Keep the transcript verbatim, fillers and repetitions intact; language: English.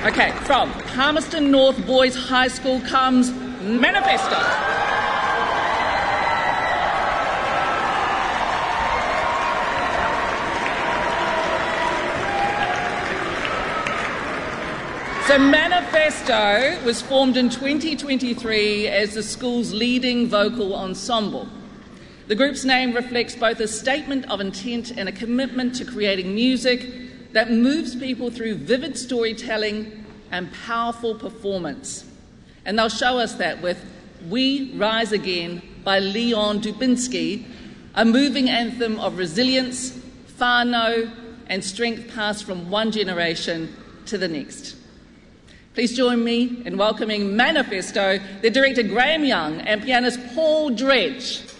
Okay, from Palmerston North Boys High School comes Manifesto. So Manifesto was formed in twenty twenty-three as the school's leading vocal ensemble. The group's name reflects both a statement of intent and a commitment to creating music that moves people through vivid storytelling and powerful performance. And they'll show us that with We Rise Again by Leon Dubinsky, a moving anthem of resilience, whānau, and strength passed from one generation to the next. Please join me in welcoming Manifesto, their director Graham Young and pianist Paul Dredge.